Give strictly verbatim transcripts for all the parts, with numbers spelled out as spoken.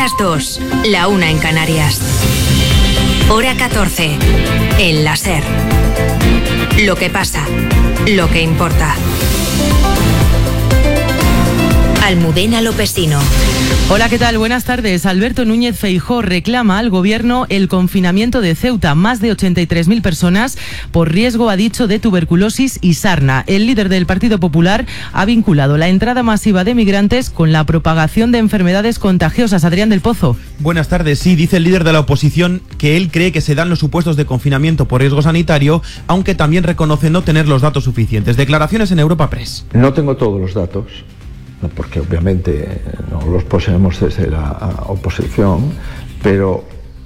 las dos, la una en Canarias. Hora catorce, en la SER. Lo que pasa, lo que importa. Almudena Lopesino. Hola, ¿qué tal? Buenas tardes. Alberto Núñez Feijóo reclama al gobierno el confinamiento de Ceuta. Más de ochenta y tres mil personas por riesgo, ha dicho, de tuberculosis y sarna. El líder del Partido Popular ha vinculado la entrada masiva de migrantes con la propagación de enfermedades contagiosas. Adrián del Pozo. Buenas tardes. Sí, dice el líder de la oposición que él cree que se dan los supuestos de confinamiento por riesgo sanitario, aunque también reconoce no tener los datos suficientes. Declaraciones en Europa Press. No tengo todos los datos, porque obviamente no los poseemos desde la oposición, pero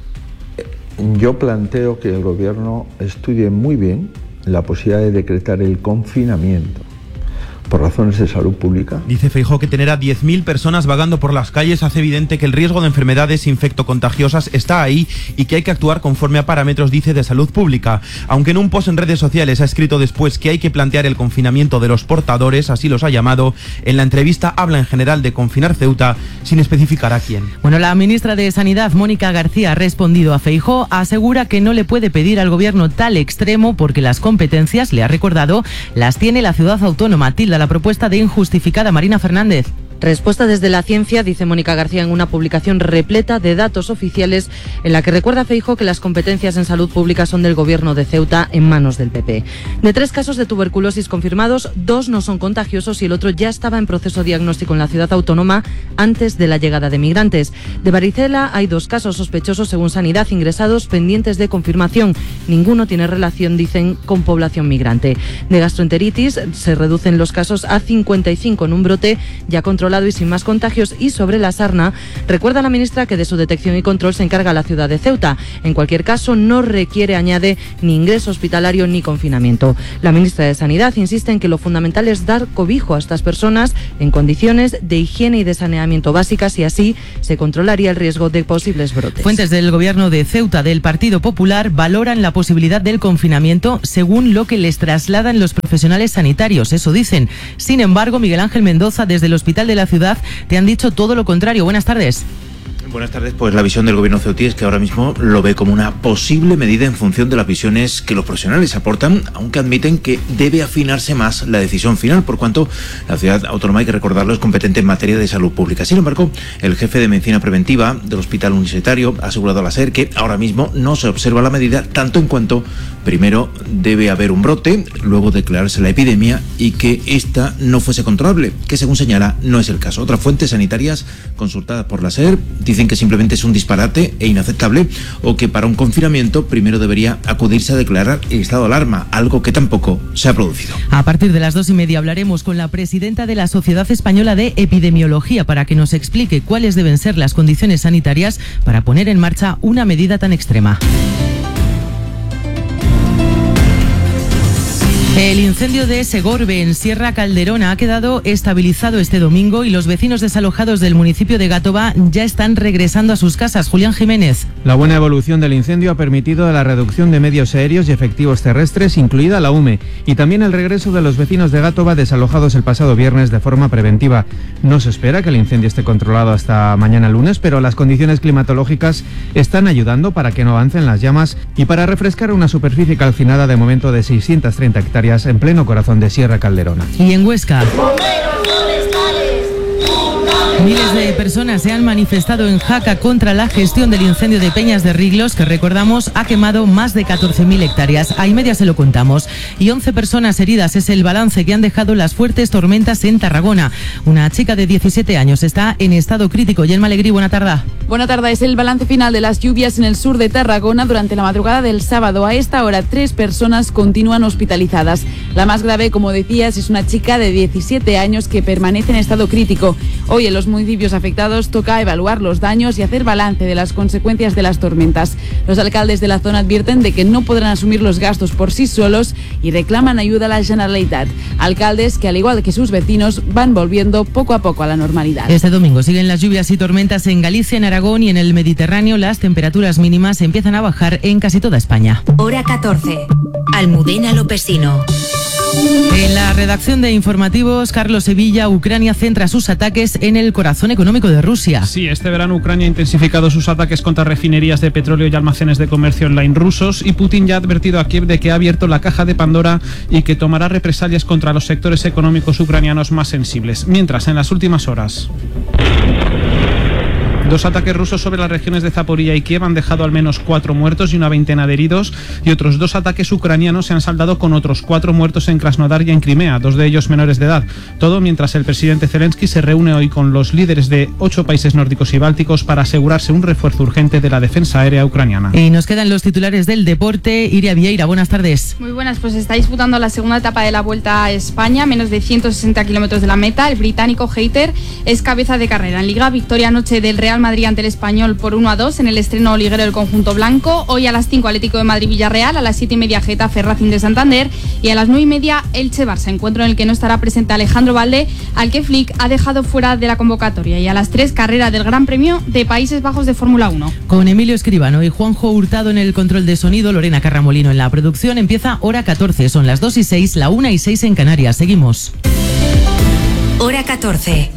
yo planteo que el gobierno estudie muy bien la posibilidad de decretar el confinamiento por razones de salud pública. Dice Feijóo que tener a diez mil personas vagando por las calles hace evidente que el riesgo de enfermedades infectocontagiosas está ahí y que hay que actuar conforme a parámetros, dice, de salud pública. Aunque en un post en redes sociales ha escrito después que hay que plantear el confinamiento de los portadores, así los ha llamado, en la entrevista habla en general de confinar Ceuta sin especificar a quién. Bueno, la ministra de Sanidad, Mónica García, ha respondido a Feijóo, asegura que no le puede pedir al gobierno tal extremo porque las competencias, le ha recordado, las tiene la ciudad autónoma. Tilda la propuesta de injustificada. Marina Fernández. Respuesta desde la ciencia, dice Mónica García en una publicación repleta de datos oficiales en la que recuerda Feijóo que las competencias en salud pública son del gobierno de Ceuta en manos del P P. De tres casos de tuberculosis confirmados, dos no son contagiosos y el otro ya estaba en proceso diagnóstico en la ciudad autónoma antes de la llegada de migrantes. De varicela hay dos casos sospechosos según Sanidad ingresados pendientes de confirmación. Ninguno tiene relación, dicen, con población migrante. De gastroenteritis se reducen los casos a cincuenta y cinco en un brote ya controlado y sin más contagios. Y sobre la sarna, recuerda la ministra que de su detección y control se encarga la ciudad de Ceuta. En cualquier caso, no requiere, añade, ni ingreso hospitalario ni confinamiento. La ministra de Sanidad insiste en que lo fundamental es dar cobijo a estas personas en condiciones de higiene y de saneamiento básicas y así se controlaría el riesgo de posibles brotes. Fuentes del gobierno de Ceuta del Partido Popular valoran la posibilidad del confinamiento según lo que les trasladan los profesionales sanitarios. Eso dicen. Sin embargo, Miguel Ángel Mendoza, desde el Hospital de la Ciudad, te han dicho todo lo contrario. Buenas tardes. Buenas tardes. Pues la visión del gobierno ceutí es que ahora mismo lo ve como una posible medida en función de las visiones que los profesionales aportan, aunque admiten que debe afinarse más la decisión final, por cuanto la ciudad autónoma, hay que recordarlo, es competente en materia de salud pública. Sin embargo, el jefe de medicina preventiva del Hospital Universitario ha asegurado a la SER que ahora mismo no se observa la medida, tanto en cuanto primero debe haber un brote, luego declararse la epidemia y que esta no fuese controlable, que según señala no es el caso. Otras fuentes sanitarias consultadas por la SER dicen que simplemente es un disparate e inaceptable, o que para un confinamiento primero debería acudirse a declarar el estado de alarma, algo que tampoco se ha producido. A partir de las dos y media hablaremos con la presidenta de la Sociedad Española de Epidemiología para que nos explique cuáles deben ser las condiciones sanitarias para poner en marcha una medida tan extrema. El incendio de Segorbe, en Sierra Calderona, ha quedado estabilizado este domingo y los vecinos desalojados del municipio de Gátova ya están regresando a sus casas. Julián Jiménez. La buena evolución del incendio ha permitido la reducción de medios aéreos y efectivos terrestres, incluida la U M E, y también el regreso de los vecinos de Gátova desalojados el pasado viernes de forma preventiva. No se espera que el incendio esté controlado hasta mañana lunes, pero las condiciones climatológicas están ayudando para que no avancen las llamas y para refrescar una superficie calcinada de momento de seiscientas treinta hectáreas en pleno corazón de Sierra Calderona. Y en Huesca, miles de personas se han manifestado en Jaca contra la gestión del incendio de Peñas de Riglos, que recordamos ha quemado más de catorce mil hectáreas. A y media se lo contamos. Y once personas heridas es el balance que han dejado las fuertes tormentas en Tarragona. Una chica de diecisiete años está en estado crítico. Yelma Alegrí, buena tarde. Buena tarde. Es el balance final de las lluvias en el sur de Tarragona durante la madrugada del sábado. A esta hora, tres personas continúan hospitalizadas. La más grave, como decías, es una chica de diecisiete años que permanece en estado crítico. Hoy en los municipios afectados toca evaluar los daños y hacer balance de las consecuencias de las tormentas. Los alcaldes de la zona advierten de que no podrán asumir los gastos por sí solos y reclaman ayuda a la Generalitat. Alcaldes que, al igual que sus vecinos, van volviendo poco a poco a la normalidad. Este domingo siguen las lluvias y tormentas en Galicia, en Aragón y en el Mediterráneo. Las temperaturas mínimas empiezan a bajar en casi toda España. Hora catorce. Almudena Lopesino. En la redacción de informativos, Carlos Sevilla, Ucrania centra sus ataques en el corazón económico de Rusia. Sí, este verano Ucrania ha intensificado sus ataques contra refinerías de petróleo y almacenes de comercio online rusos, y Putin ya ha advertido a Kiev de que ha abierto la caja de Pandora y que tomará represalias contra los sectores económicos ucranianos más sensibles. Mientras, en las últimas horas, dos ataques rusos sobre las regiones de Zaporilla y Kiev han dejado al menos cuatro muertos y una veintena de heridos, y otros dos ataques ucranianos se han saldado con otros cuatro muertos en Krasnodar y en Crimea, dos de ellos menores de edad. Todo mientras el presidente Zelensky se reúne hoy con los líderes de ocho países nórdicos y bálticos para asegurarse un refuerzo urgente de la defensa aérea ucraniana. Y nos quedan los titulares del deporte. Iria Vieira, buenas tardes. Muy buenas, pues está disputando la segunda etapa de la Vuelta a España, menos de ciento sesenta kilómetros de la meta. El británico Hayter es cabeza de carrera. En Liga, victoria anoche del Real Madrid ante el Español por uno a dos en el estreno liguero del conjunto blanco. Hoy a las cinco Atlético de Madrid-Villarreal, a las siete y media Getafe Racing de Santander y a las nueve y media Elche-Barça, encuentro en el que no estará presente Alejandro Valde, al que Flick ha dejado fuera de la convocatoria. Y a las tres carrera del Gran Premio de Países Bajos de Fórmula uno. Con Emilio Escribano y Juanjo Hurtado en el control de sonido, Lorena Carramolino en la producción, empieza Hora catorce. Son las dos y seis, la una y seis en Canarias. Seguimos. Hora catorce.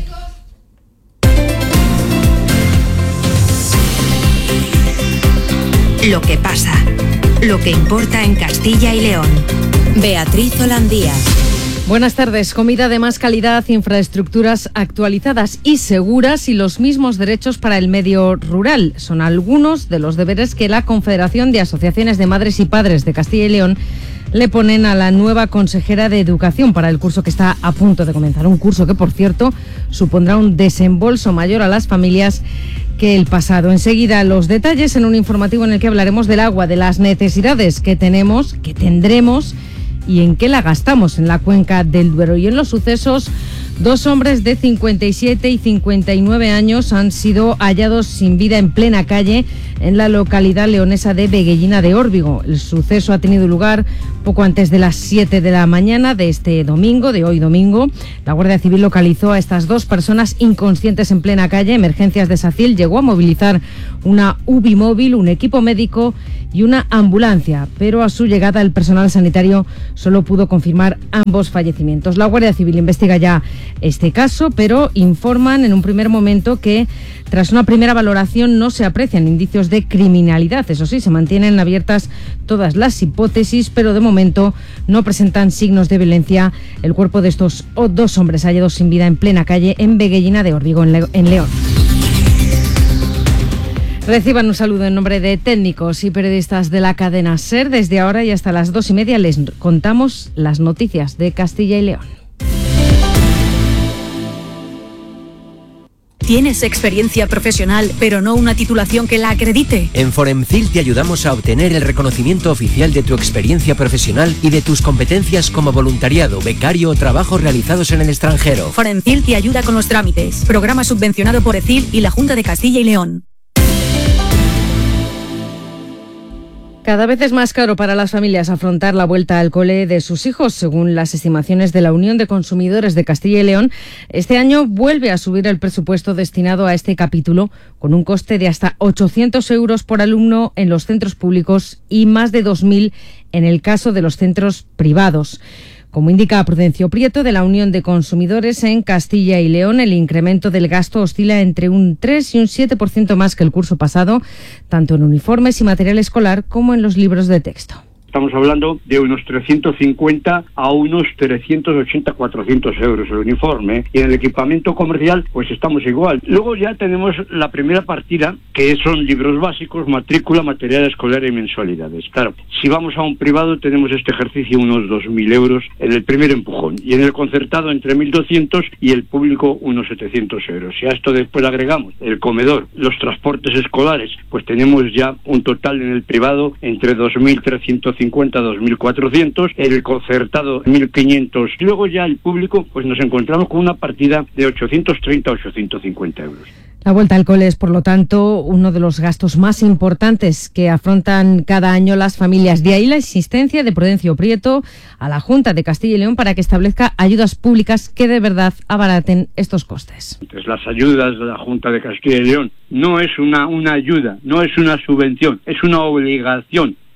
Lo que pasa, lo que importa en Castilla y León. Beatriz Holandía. Buenas tardes. Comida de más calidad, infraestructuras actualizadas y seguras y los mismos derechos para el medio rural. Son algunos de los deberes que la Confederación de Asociaciones de Madres y Padres de Castilla y León le ponen a la nueva consejera de Educación para el curso que está a punto de comenzar. Un curso que, por cierto, supondrá un desembolso mayor a las familias que el pasado. Enseguida los detalles en un informativo en el que hablaremos del agua, de las necesidades que tenemos, que tendremos y en qué la gastamos en la cuenca del Duero. Y en los sucesos, dos hombres de cincuenta y siete y cincuenta y nueve años han sido hallados sin vida en plena calle en la localidad leonesa de Veguellina de Órbigo. El suceso ha tenido lugar poco antes de las siete de la mañana de este domingo, de hoy domingo. La Guardia Civil localizó a estas dos personas inconscientes en plena calle. Emergencias de Sacil llegó a movilizar una U B I móvil, un equipo médico y una ambulancia, pero a su llegada el personal sanitario solo pudo confirmar ambos fallecimientos. La Guardia Civil investiga ya este caso, pero informan en un primer momento que tras una primera valoración no se aprecian indicios de criminalidad. Eso sí, se mantienen abiertas todas las hipótesis, pero de momento no presentan signos de violencia el cuerpo de estos dos hombres hallados sin vida en plena calle en Veguellina de Órbigo, en, Le- en León. Reciban un saludo en nombre de técnicos y periodistas de la cadena SER. Desde ahora y hasta las dos y media les contamos las noticias de Castilla y León. ¿Tienes experiencia profesional, pero no una titulación que la acredite? En Foremcil te ayudamos a obtener el reconocimiento oficial de tu experiencia profesional y de tus competencias como voluntariado, becario o trabajos realizados en el extranjero. Foremcil te ayuda con los trámites. Programa subvencionado por ECIL y la Junta de Castilla y León. Cada vez es más caro para las familias afrontar la vuelta al cole de sus hijos. Según las estimaciones de la Unión de Consumidores de Castilla y León, este año vuelve a subir el presupuesto destinado a este capítulo, con un coste de hasta ochocientos euros por alumno en los centros públicos y más de dos mil en el caso de los centros privados. Como indica Prudencio Prieto, de la Unión de Consumidores, en Castilla y León el incremento del gasto oscila entre un tres y un siete por ciento más que el curso pasado, tanto en uniformes y material escolar como en los libros de texto. Estamos hablando de unos trescientos cincuenta a unos trescientos ochenta, cuatrocientos euros el uniforme, y en el equipamiento comercial pues estamos igual. Luego ya tenemos la primera partida, que son libros básicos, matrícula, material escolar y mensualidades. Claro, si vamos a un privado tenemos este ejercicio unos dos mil euros en el primer empujón, y en el concertado entre mil doscientos y el público unos setecientos euros. Si a esto después agregamos el comedor, los transportes escolares, pues tenemos ya un total en el privado entre dos mil trescientos cincuenta, dos mil cuatrocientos, el concertado mil quinientos. Luego ya el público, pues nos encontramos con una partida de ochocientos treinta a ochocientos cincuenta euros. La vuelta al cole es, por lo tanto, uno de los gastos más importantes que afrontan cada año las familias. De ahí la insistencia de Prudencio Prieto a la Junta de Castilla y León para que establezca ayudas públicas que de verdad abaraten estos costes. Entonces, las ayudas de la Junta de Castilla y León no es una, una ayuda, no es una subvención, es una obligación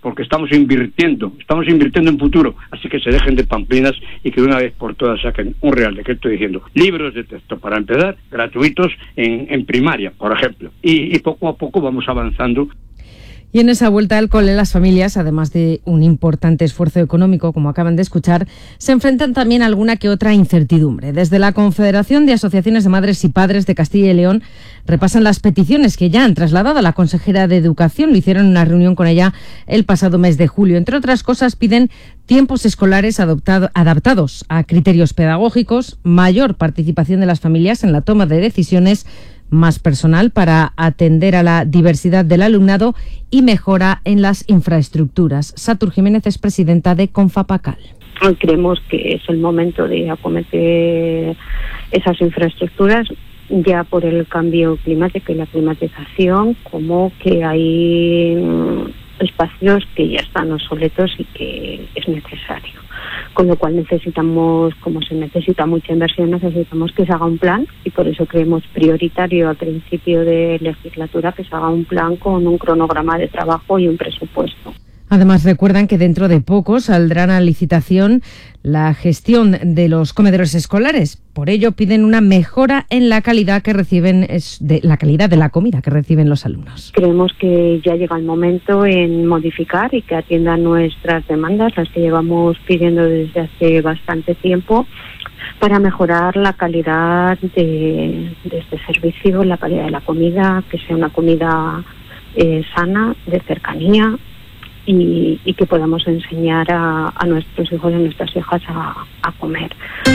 porque estamos invirtiendo, estamos invirtiendo en futuro, así que se dejen de pamplinas y que de una vez por todas saquen un real decreto diciendo libros de texto, para empezar, gratuitos en, en primaria, por ejemplo, y, y poco a poco vamos avanzando. Y en esa vuelta al cole, las familias, además de un importante esfuerzo económico, como acaban de escuchar, se enfrentan también a alguna que otra incertidumbre. Desde la Confederación de Asociaciones de Madres y Padres de Castilla y León repasan las peticiones que ya han trasladado a la consejera de Educación. Lo hicieron en una reunión con ella el pasado mes de julio. Entre otras cosas, piden tiempos escolares adoptado, adaptados a criterios pedagógicos, mayor participación de las familias en la toma de decisiones, más personal para atender a la diversidad del alumnado y mejora en las infraestructuras. Satur Jiménez es presidenta de Confapacal. Creemos que es el momento de acometer esas infraestructuras, ya por el cambio climático y la climatización, como que hay espacios que ya están obsoletos y que es necesario. Con lo cual necesitamos, como se necesita mucha inversión, necesitamos que se haga un plan, y por eso creemos prioritario al principio de legislatura que se haga un plan con un cronograma de trabajo y un presupuesto. Además, recuerdan que dentro de poco saldrán a licitación la gestión de los comedores escolares. Por ello, piden una mejora en la calidad que reciben, de la calidad de la comida que reciben los alumnos. Creemos que ya llega el momento en modificar y que atiendan nuestras demandas, las que llevamos pidiendo desde hace bastante tiempo, para mejorar la calidad de, de este servicio, la calidad de la comida, que sea una comida eh, sana, de cercanía, Y, y que podamos enseñar a, a nuestros hijos y a nuestras hijas a, a comer.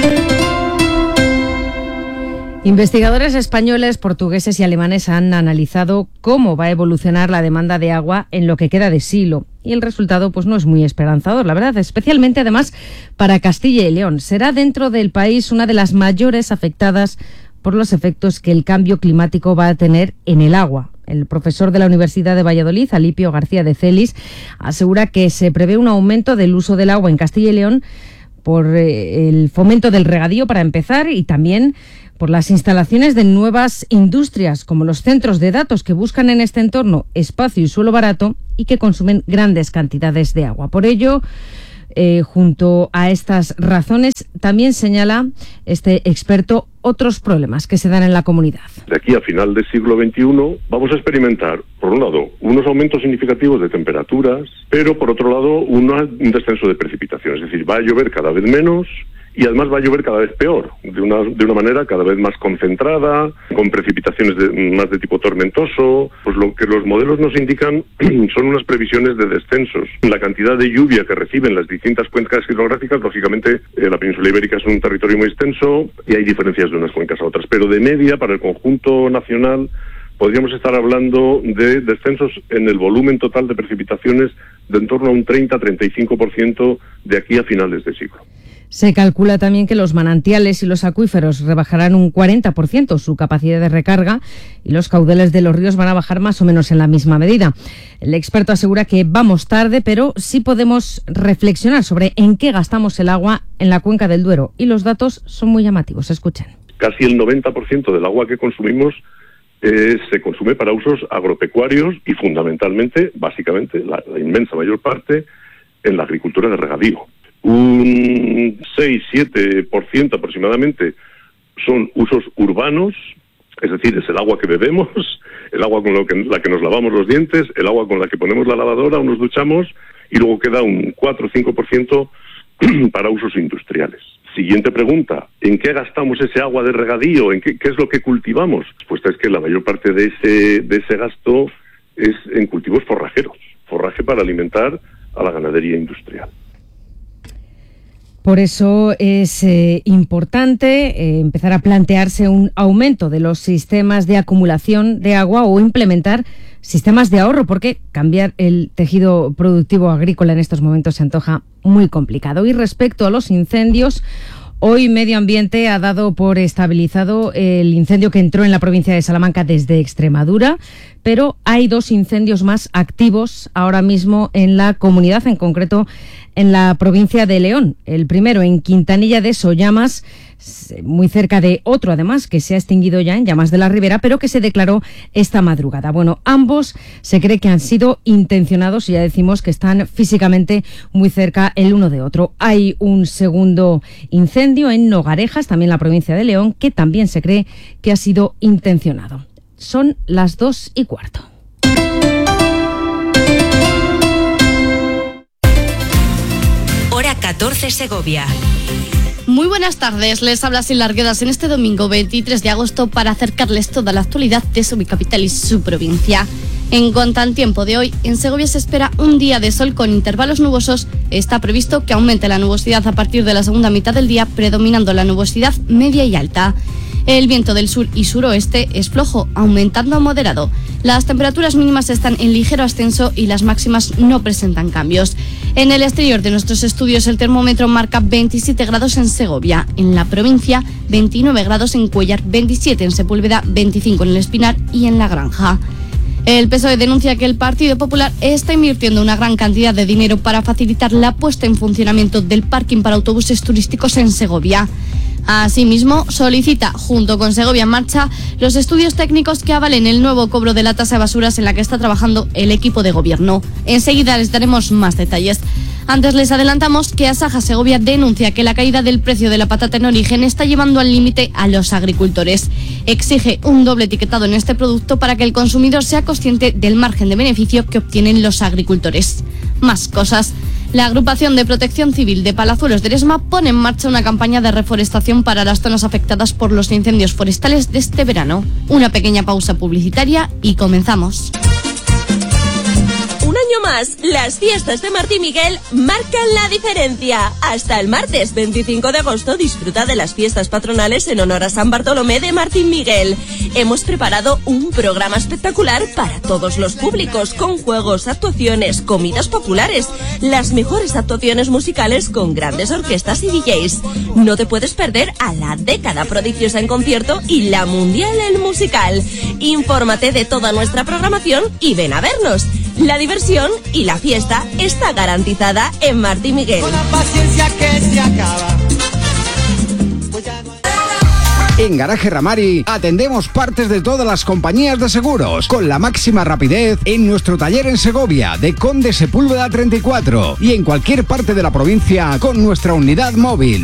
Investigadores españoles, portugueses y alemanes han analizado cómo va a evolucionar la demanda de agua en lo que queda de siglo. Y el resultado pues no es muy esperanzador, la verdad, especialmente además para Castilla y León. Será dentro del país una de las mayores afectadas por los efectos que el cambio climático va a tener en el agua. El profesor de la Universidad de Valladolid, Alipio García de Celis, asegura que se prevé un aumento del uso del agua en Castilla y León por eh, el fomento del regadío, para empezar, y también por las instalaciones de nuevas industrias, como los centros de datos, que buscan en este entorno espacio y suelo barato y que consumen grandes cantidades de agua. Por ello, Eh, junto a estas razones, también señala este experto otros problemas que se dan en la comunidad. De aquí a final del siglo veintiuno vamos a experimentar, por un lado, unos aumentos significativos de temperaturas, pero por otro lado un descenso de precipitaciones. Es decir, va a llover cada vez menos y además va a llover cada vez peor, de una, de una manera cada vez más concentrada, con precipitaciones de, más de tipo tormentoso. Pues lo que los modelos nos indican son unas previsiones de descensos. La cantidad de lluvia que reciben las distintas cuencas hidrográficas, lógicamente eh, la península ibérica es un territorio muy extenso y hay diferencias de unas cuencas a otras, pero de media para el conjunto nacional podríamos estar hablando de descensos en el volumen total de precipitaciones de en torno a un treinta a treinta y cinco por ciento de aquí a finales de siglo. Se calcula también que los manantiales y los acuíferos rebajarán un cuarenta por ciento su capacidad de recarga y los caudales de los ríos van a bajar más o menos en la misma medida. El experto asegura que vamos tarde, pero sí podemos reflexionar sobre en qué gastamos el agua en la cuenca del Duero, y los datos son muy llamativos. Escuchen. Casi el noventa por ciento del agua que consumimos eh, se consume para usos agropecuarios y fundamentalmente, básicamente, la, la inmensa mayor parte, en la agricultura de regadío. Un seis a siete por ciento aproximadamente son usos urbanos, es decir, es el agua que bebemos, el agua con lo que, la que nos lavamos los dientes, el agua con la que ponemos la lavadora o nos duchamos, y luego queda un cuatro o cinco por ciento para usos industriales. Siguiente pregunta, ¿en qué gastamos ese agua de regadío? ¿En qué, qué es lo que cultivamos? Pues es que la mayor parte de ese, de ese gasto es en cultivos forrajeros, forraje para alimentar a la ganadería industrial. Por eso es eh, importante eh, empezar a plantearse un aumento de los sistemas de acumulación de agua o implementar sistemas de ahorro, porque cambiar el tejido productivo agrícola en estos momentos se antoja muy complicado. Y respecto a los incendios, hoy Medio Ambiente ha dado por estabilizado el incendio que entró en la provincia de Salamanca desde Extremadura, pero hay dos incendios más activos ahora mismo en la comunidad, en concreto en la provincia de León. El primero en Quintanilla de Sollamas, muy cerca de otro, además, que se ha extinguido ya en Llamas de la Ribera, pero que se declaró esta madrugada. Bueno, ambos se cree que han sido intencionados y ya decimos que están físicamente muy cerca el uno de otro. Hay un segundo incendio en Nogarejas, también en la provincia de León, que también se cree que ha sido intencionado. Son las dos y cuarto. Hora catorce, Segovia. Muy buenas tardes, les habla Sin Larguedas en este domingo veintitrés de agosto para acercarles toda la actualidad de su capital y su provincia. En cuanto al tiempo de hoy, en Segovia se espera un día de sol con intervalos nubosos. Está previsto que aumente la nubosidad a partir de la segunda mitad del día, predominando la nubosidad media y alta. El viento del sur y suroeste es flojo, aumentando a moderado. Las temperaturas mínimas están en ligero ascenso y las máximas no presentan cambios. En el exterior de nuestros estudios el termómetro marca veintisiete grados en Segovia, en la provincia veintinueve grados en Cuéllar, veintisiete en Sepúlveda, veinticinco en el Espinar y en La Granja. El P S O E denuncia que el Partido Popular está invirtiendo una gran cantidad de dinero para facilitar la puesta en funcionamiento del parking para autobuses turísticos en Segovia. Asimismo, solicita, junto con Segovia en Marcha, los estudios técnicos que avalen el nuevo cobro de la tasa de basuras en la que está trabajando el equipo de gobierno. Enseguida les daremos más detalles. Antes les adelantamos que Asaja Segovia denuncia que la caída del precio de la patata en origen está llevando al límite a los agricultores. Exige un doble etiquetado en este producto para que el consumidor sea consciente del margen de beneficio que obtienen los agricultores. Más cosas. La Agrupación de Protección Civil de Palazuelos de Eresma pone en marcha una campaña de reforestación para las zonas afectadas por los incendios forestales de este verano. Una pequeña pausa publicitaria y comenzamos. Un año más, las fiestas de Martín Miguel marcan la diferencia. Hasta el martes veinticinco de agosto disfruta de las fiestas patronales en honor a San Bartolomé de Martín Miguel. Hemos preparado un programa espectacular para todos los públicos, con juegos, actuaciones, comidas populares, las mejores actuaciones musicales con grandes orquestas y D Js. No te puedes perder a la década prodigiosa en concierto y la mundial en musical. Infórmate de toda nuestra programación y ven a vernos. La diversión y la fiesta está garantizada en Martín Miguel. Con la paciencia que se acaba. En Garaje Ramari atendemos partes de todas las compañías de seguros con la máxima rapidez en nuestro taller en Segovia de Conde Sepúlveda treinta y cuatro y en cualquier parte de la provincia con nuestra unidad móvil.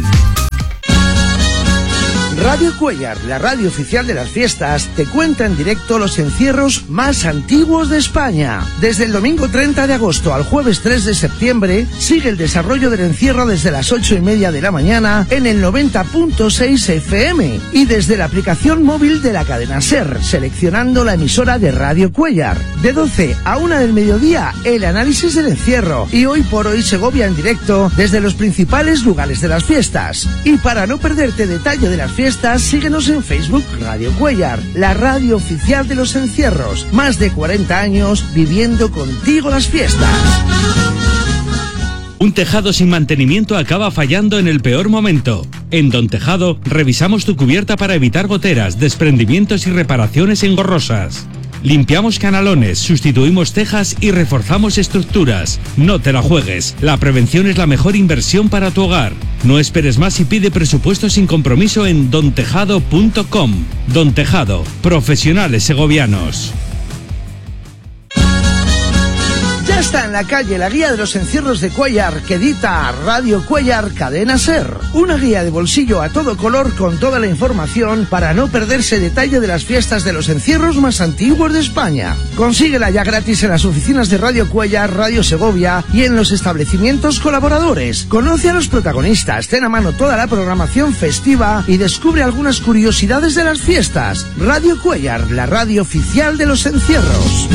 Radio Cuéllar, la radio oficial de las fiestas, te cuenta en directo los encierros más antiguos de España. Desde el domingo treinta de agosto al jueves tres de septiembre, sigue el desarrollo del encierro desde las ocho y media de la mañana en el noventa punto seis F M y desde la aplicación móvil de la cadena SER, seleccionando la emisora de Radio Cuéllar. De doce a una del mediodía, el análisis del encierro y hoy por hoy Segovia en directo desde los principales lugares de las fiestas. Y para no perderte detalle de las fiestas, síguenos en Facebook Radio Cuéllar, la radio oficial de los encierros. Más de cuarenta años viviendo contigo las fiestas. Un tejado sin mantenimiento acaba fallando en el peor momento. En Don Tejado revisamos tu cubierta para evitar goteras, desprendimientos y reparaciones engorrosas. Limpiamos canalones, sustituimos tejas y reforzamos estructuras. No te la juegues, la prevención es la mejor inversión para tu hogar. No esperes más y pide presupuesto sin compromiso en don tejado punto com. Don Tejado, profesionales segovianos. Ya está en la calle la guía de los encierros de Cuéllar que edita Radio Cuéllar Cadena SER. Una guía de bolsillo a todo color con toda la información para no perderse detalle de las fiestas de los encierros más antiguos de España. Consíguela ya gratis en las oficinas de Radio Cuéllar, Radio Segovia y en los establecimientos colaboradores. Conoce a los protagonistas, ten a mano toda la programación festiva y descubre algunas curiosidades de las fiestas. Radio Cuéllar, la radio oficial de los encierros.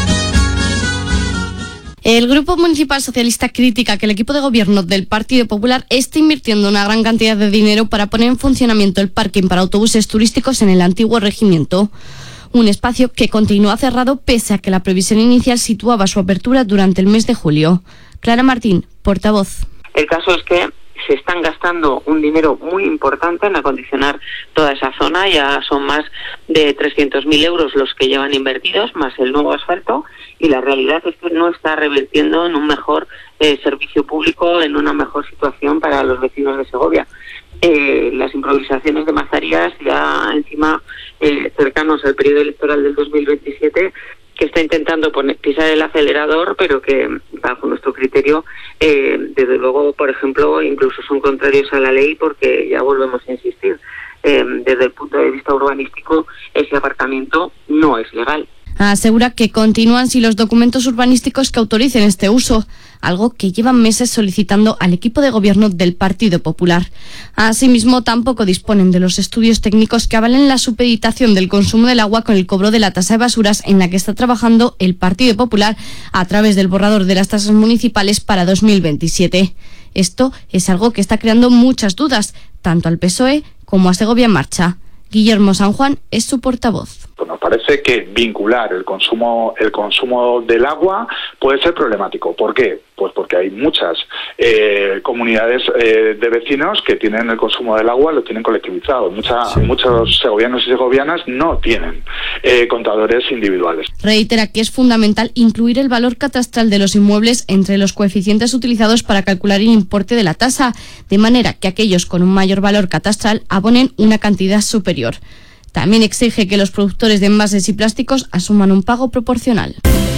El Grupo Municipal Socialista critica que el equipo de gobierno del Partido Popular esté invirtiendo una gran cantidad de dinero para poner en funcionamiento el parking para autobuses turísticos en el antiguo regimiento. Un espacio que continúa cerrado pese a que la previsión inicial situaba su apertura durante el mes de julio. Clara Martín, portavoz. El caso es que se están gastando un dinero muy importante en acondicionar toda esa zona. Ya son más de trescientos mil euros los que llevan invertidos, más el nuevo asfalto, y la realidad es que no está revirtiendo en un mejor eh, servicio público, en una mejor situación para los vecinos de Segovia. eh, las improvisaciones de Mazarías, ya encima eh, cercanos al periodo electoral del dos mil veintisiete, que está intentando poner, pisar el acelerador, pero que bajo nuestro criterio, eh, desde luego, por ejemplo, incluso son contrarios a la ley, porque ya volvemos a insistir, eh, desde el punto de vista urbanístico, ese aparcamiento no es legal. Asegura que continúan sin los documentos urbanísticos que autoricen este uso, algo que llevan meses solicitando al equipo de gobierno del Partido Popular. Asimismo, tampoco disponen de los estudios técnicos que avalen la supeditación del consumo del agua con el cobro de la tasa de basuras en la que está trabajando el Partido Popular a través del borrador de las tasas municipales para dos mil veintisiete. Esto es algo que está creando muchas dudas, tanto al P S O E como a Segovia en Marcha. Guillermo San Juan es su portavoz. Pues nos parece que vincular el consumo el consumo del agua puede ser problemático. ¿Por qué? Pues porque hay muchas eh, comunidades eh, de vecinos que tienen el consumo del agua, lo tienen colectivizado. Mucha, sí. Muchos segovianos y segovianas no tienen eh, contadores individuales. Reitera que es fundamental incluir el valor catastral de los inmuebles entre los coeficientes utilizados para calcular el importe de la tasa, de manera que aquellos con un mayor valor catastral abonen una cantidad superior. También exige que los productores de envases y plásticos asuman un pago proporcional.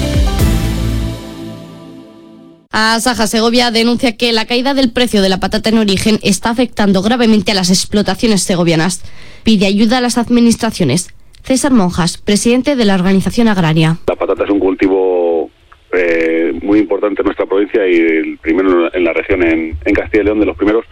Asaja Segovia denuncia que la caída del precio de la patata en origen está afectando gravemente a las explotaciones segovianas. Pide ayuda a las administraciones. César Monjas, presidente de la organización agraria. La patata es un cultivo eh, muy importante en nuestra provincia y el primero en la región, en, en Castilla y León, de los primeros.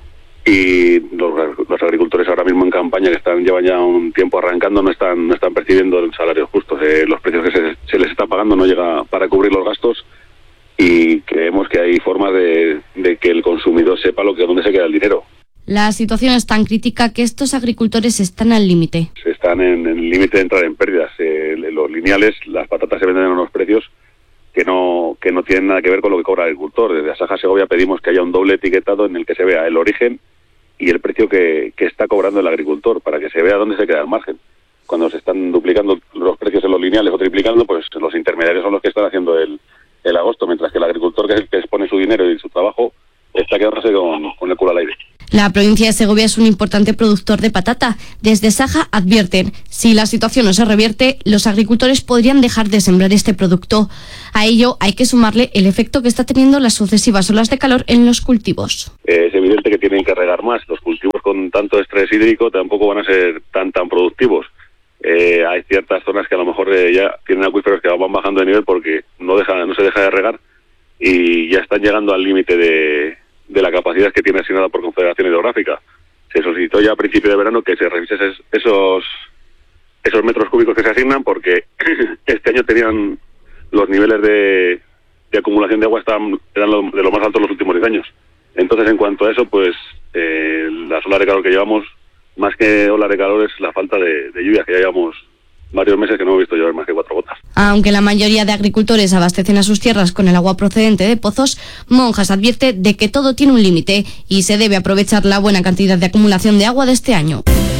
Y los, los agricultores ahora mismo en campaña, que están llevan ya un tiempo arrancando, no están no están percibiendo salarios justos. Eh, los precios que se, se les está pagando no llega para cubrir los gastos, y creemos que hay formas de, de que el consumidor sepa lo que dónde se queda el dinero. La situación es tan crítica que estos agricultores están al límite. Se están en el límite de entrar en pérdidas. Eh, los lineales, las patatas se venden en unos precios que no que no tienen nada que ver con lo que cobra el agricultor. Desde Asaja Segovia pedimos que haya un doble etiquetado en el que se vea el origen y el precio que, que está cobrando el agricultor, para que se vea dónde se queda el margen. Cuando se están duplicando los precios en los lineales o triplicando, pues los intermediarios son los que están haciendo el, el agosto, mientras que el agricultor, que es el que expone su dinero y su trabajo, está quedándose con, con el culo al aire. La provincia de Segovia es un importante productor de patata. Desde Saja advierten, si la situación no se revierte, los agricultores podrían dejar de sembrar este producto. A ello hay que sumarle el efecto que está teniendo las sucesivas olas de calor en los cultivos. Eh, es evidente que tienen que regar más. Los cultivos con tanto estrés hídrico tampoco van a ser tan tan productivos. Eh, hay ciertas zonas que a lo mejor eh, ya tienen acuíferos que van bajando de nivel porque no deja, no se deja de regar y ya están llegando al límite de... de la capacidad que tiene asignada por Confederación Hidrográfica. Se solicitó ya a principio de verano que se revisen esos esos metros cúbicos que se asignan, porque este año tenían los niveles de, de acumulación de agua estaban, eran lo, de lo más alto en los últimos diez años. Entonces, en cuanto a eso, pues eh, las olas de calor que llevamos, más que olas de calor, es la falta de, de lluvias, que ya llevamos varios meses que no hemos visto llover más que cuatro gotas. Aunque la mayoría de agricultores abastecen a sus tierras con el agua procedente de pozos, Monjas advierte de que todo tiene un límite y se debe aprovechar la buena cantidad de acumulación de agua de este año.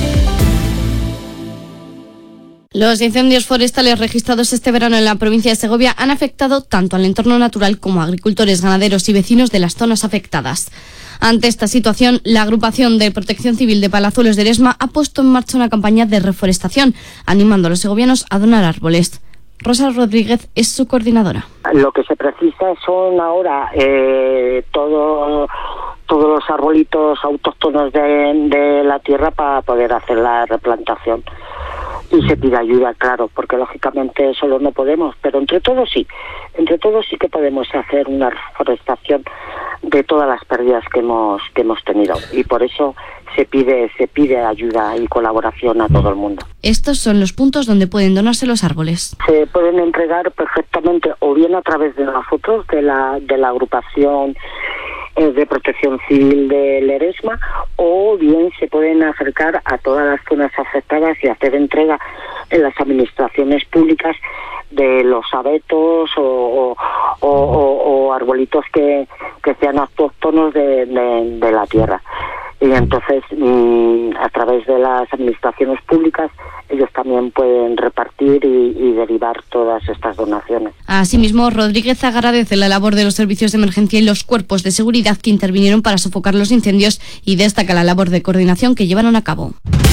Los incendios forestales registrados este verano en la provincia de Segovia han afectado tanto al entorno natural como a agricultores, ganaderos y vecinos de las zonas afectadas. Ante esta situación, la agrupación de Protección Civil de Palazuelos de Eresma ha puesto en marcha una campaña de reforestación, animando a los segovianos a donar árboles. Rosa Rodríguez es su coordinadora. Lo que se precisa son ahora eh, todo, todos los arbolitos autóctonos de, de la tierra para poder hacer la replantación. Y se pide ayuda, claro, porque lógicamente solo no podemos, pero entre todos sí, entre todos sí que podemos hacer una reforestación de todas las pérdidas que hemos que hemos tenido, y por eso se pide se pide ayuda y colaboración a todo el mundo. Estos son los puntos donde pueden donarse los árboles. Se pueden entregar perfectamente o bien a través de nosotros, de la de la agrupación de Protección Civil de Ledesma, o bien se pueden acercar a todas las zonas afectadas y hacer entrega en las administraciones públicas de los abetos o, o, o, o arbolitos que, que sean autóctonos de, de, de la tierra. y entonces mmm, a través de las administraciones públicas ellos también pueden repartir y, y derivar todas estas donaciones. Asimismo, Rodríguez agradece la labor de los servicios de emergencia y los cuerpos de seguridad que intervinieron para sofocar los incendios y destaca la labor de coordinación que llevaron a cabo.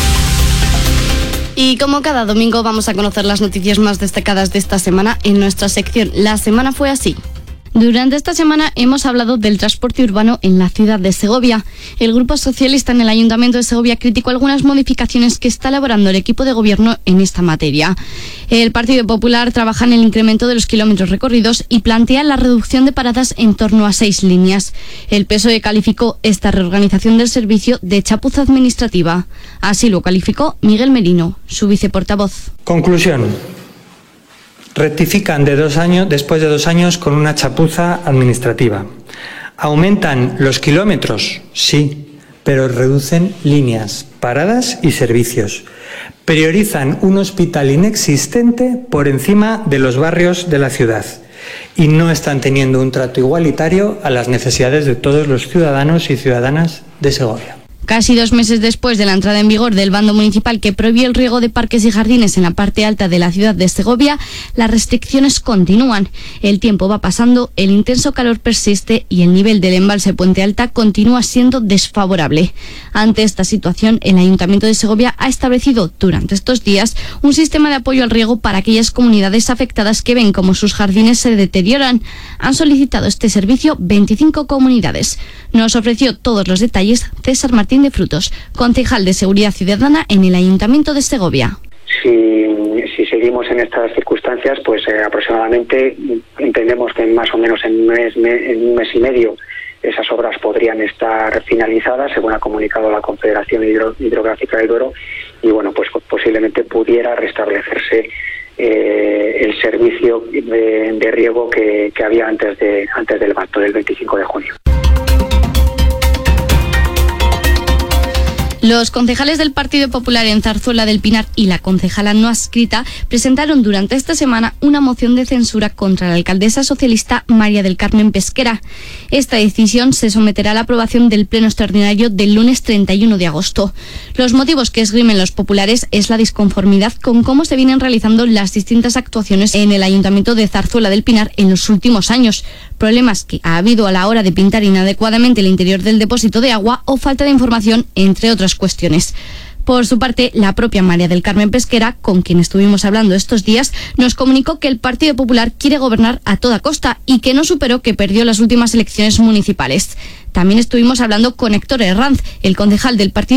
Y como cada domingo vamos a conocer las noticias más destacadas de esta semana en nuestra sección La Semana Fue Así. Durante esta semana hemos hablado del transporte urbano en la ciudad de Segovia. El Grupo Socialista en el Ayuntamiento de Segovia criticó algunas modificaciones que está elaborando el equipo de gobierno en esta materia. El Partido Popular trabaja en el incremento de los kilómetros recorridos y plantea la reducción de paradas en torno a seis líneas. El P S O E calificó esta reorganización del servicio de chapuza administrativa. Así lo calificó Miguel Merino, su viceportavoz. Conclusión. Rectifican de dos años, después de dos años con una chapuza administrativa. ¿Aumentan los kilómetros? Sí, pero reducen líneas, paradas y servicios. Priorizan un hospital inexistente por encima de los barrios de la ciudad y no están teniendo un trato igualitario a las necesidades de todos los ciudadanos y ciudadanas de Segovia. Casi dos meses después de la entrada en vigor del bando municipal que prohíbe el riego de parques y jardines en la parte alta de la ciudad de Segovia, las restricciones continúan. El tiempo va pasando, el intenso calor persiste y el nivel del embalse Puente Alta continúa siendo desfavorable. Ante esta situación, el Ayuntamiento de Segovia ha establecido durante estos días un sistema de apoyo al riego para aquellas comunidades afectadas que ven cómo sus jardines se deterioran. Han solicitado este servicio veinticinco comunidades. Nos ofreció todos los detalles César Martín de Frutos, concejal de Seguridad Ciudadana en el Ayuntamiento de Segovia. Si, si seguimos en estas circunstancias, pues eh, aproximadamente entendemos que más o menos en un, mes, me, en un mes y medio esas obras podrían estar finalizadas, según ha comunicado la Confederación Hidro, Hidrográfica del Duero, y bueno, pues posiblemente pudiera restablecerse eh, el servicio de, de riego que, que había antes de antes del acto del veinticinco de junio. Los concejales del Partido Popular en Zarzuela del Pinar y la concejala no adscrita presentaron durante esta semana una moción de censura contra la alcaldesa socialista María del Carmen Pesquera. Esta decisión se someterá a la aprobación del Pleno Extraordinario del lunes treinta y uno de agosto. Los motivos que esgrimen los populares es la disconformidad con cómo se vienen realizando las distintas actuaciones en el Ayuntamiento de Zarzuela del Pinar en los últimos años. Problemas que ha habido a la hora de pintar inadecuadamente el interior del depósito de agua o falta de información, entre otras cuestiones. Por su parte, la propia María del Carmen Pesquera, con quien estuvimos hablando estos días, nos comunicó que el Partido Popular quiere gobernar a toda costa y que no superó que perdió las últimas elecciones municipales. También estuvimos hablando con Héctor Herranz, el concejal del Partido